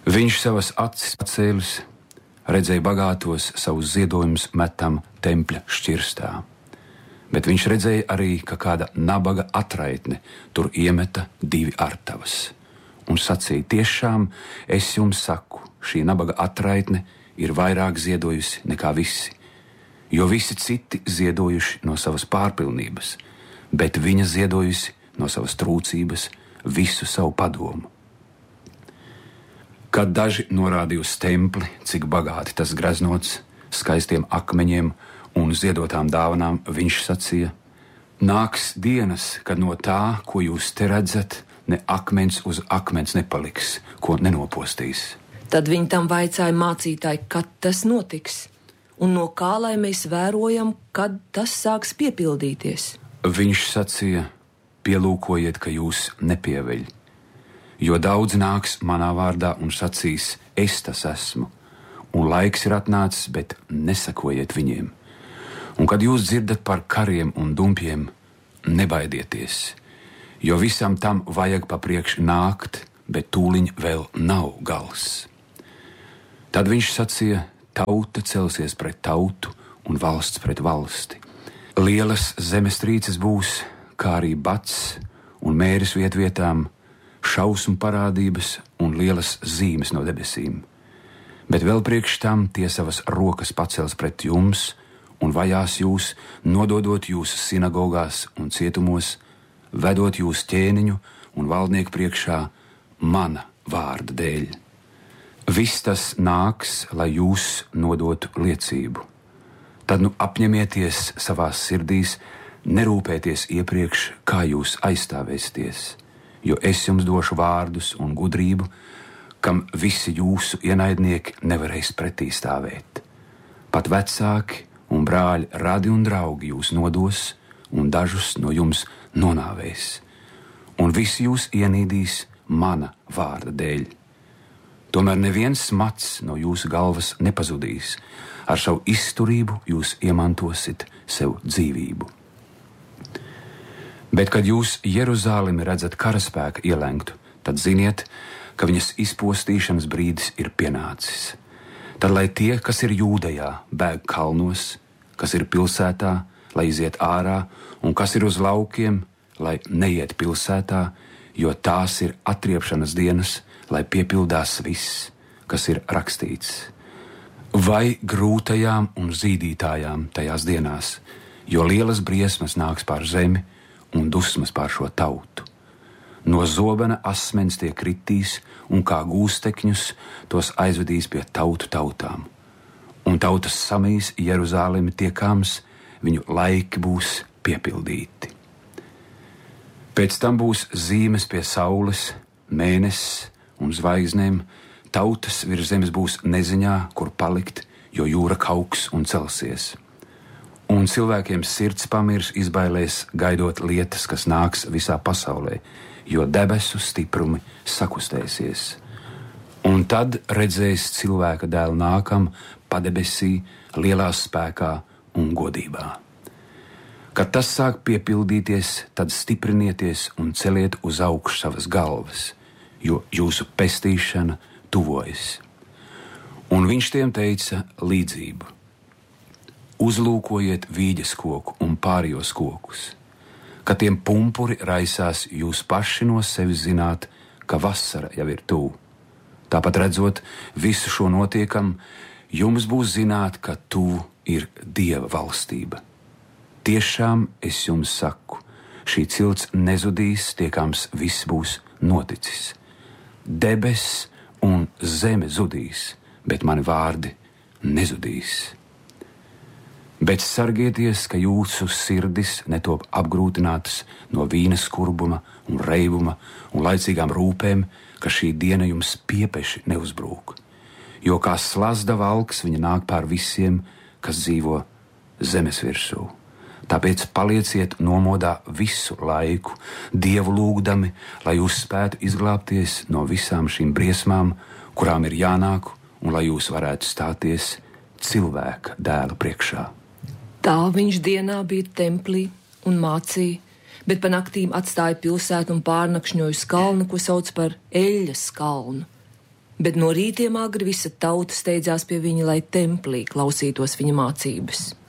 Viņš savas acis pacēlis, redzēja bagātos savus ziedojumus metam tempļa šķirstā. Bet viņš redzēja arī, ka kāda nabaga atraitne tur iemeta 2 artavas. Un sacīja: tiešām es jums saku, šī nabaga atraitne ir vairāk ziedojusi nekā visi, jo visi citi ziedojuši no savas pārpilnības, bet viņa ziedojusi no savas trūcības visu savu padomu. Kad daži norādīja uz templi, cik bagāti tas greznots, skaistiem akmeņiem un ziedotām dāvanām, viņš sacīja: nāks dienas, kad no tā, ko jūs te redzat, ne akmens uz akmens nepaliks, ko nenopostīs. Tad viņi tam vaicāja: mācītāji, kad tas notiks? Un no kā lai mēs vērojam, kad tas sāks piepildīties? Viņš sacīja: pielūkojiet, ka jūs nepieveļ, jo daudz nāks manā vārdā un sacīs: es tas esmu, un laiks ir atnācis, bet nesakojiet viņiem. Un kad jūs dzirdat par kariem un dumpiem, nebaidieties, jo visam tam vajag pa priekš nākt, bet tūliņ vēl nav gals. Tad viņš sacīja: tauta celsies pret tautu un valsts pret valsti. Lielas zemestrīces būs, kā arī bats un mēris vietām, šausmu parādības un lielas zīmes no debesīm. Bet vēl priekš tam tie savas rokas pacels pret jums un vajās jūs, nododot jūs sinagogās un cietumos, vedot jūs ķēniņu un valdnieku priekšā mana vārda dēļ. Viss tas nāks, lai jūs nodotu liecību. Tad apņemieties savās sirdīs, nerūpēties iepriekš, kā jūs aizstāvēsieties, jo es jums došu vārdus un gudrību, kam visi jūsu ienaidnieki nevarēs pretī stāvēt. Pat vecāki un brāļi, radi un draugi jūs nodos, un dažus no jums nonāvēs. Un visi jūs ienīdīs mana vārda dēļ. Tomēr neviens mats no jūsu galvas nepazudīs. Ar savu izturību jūs iemantosit sev dzīvību. Bet, kad jūs Jeruzālemi redzat karaspēka ielengtu, tad ziniet, ka viņas izpostīšanas brīdis ir pienācis. Tad, lai tie, kas ir Jūdejā, bēg kalnos, kas ir pilsētā, lai iziet ārā, un kas ir uz laukiem, lai neiet pilsētā, jo tās ir atriepšanas dienas, lai piepildās viss, kas ir rakstīts. Vai grūtajām un zīdītājām tajās dienās, jo lielas briesmas nāks pār zemi un dusmas pār šo tautu. No zobena asmens tie kritīs, un kā gūstekņus tos aizvedīs pie tautu tautām. Un tautas samīs Jeruzālemi tiekams, viņu laiki būs piepildīti. Pēc tam būs zīmes pie saules, mēnesis un zvaigznēm, tautas virs zemes būs neziņā, kur palikt, jo jūra kauks un celsies. Un cilvēkiem sirds pamirs izbailēs, gaidot lietas, kas nāks visā pasaulē, jo debesu stiprumi sakustēsies. Un tad redzēs cilvēka dēlu nākam padebesī, lielā spēkā un godībā. Kad tas sāk piepildīties, tad stiprinieties un celiet uz augšu savas galvas, jo jūsu pestīšana tuvojas. Un viņš tiem teica līdzību: uzlūkojiet vīģes koku un pārējos kokus. Kad tiem pumpuri raisās, jūs paši no sevis zināt, ka vasara jau ir tuvu. Tāpat redzot visu šo notiekam, jums būs zināt, ka tuvu ir Dieva valstība. Tiešām es jums saku, šī cilts nezudīs, tiekams viss būs noticis. Debes un zeme zudīs, bet mani vārdi nezudīs. Bet sargieties, ka jūsu sirdis netop apgrūtinātas no vīna skurbuma un reibuma un laicīgām rūpēm, ka šī diena jums piepeši neuzbrūk. Jo kā slazda valks viņa nāk pār visiem, kas dzīvo zemes virsū. Tāpēc palieciet nomodā visu laiku, Dievu lūgdami, lai jūs spētu izglābties no visām šīm briesmām, kurām ir jānāk, un lai jūs varētu stāties cilvēka dēla priekšā. Tā viņš dienā bija templī un mācīja, bet pa naktīm atstāja pilsētu un pārnakšņoja uz kalnu, ko sauc par Eļas kalnu. Bet no rītiem agri visa tauta steidzās pie viņa, lai templī klausītos viņa mācības.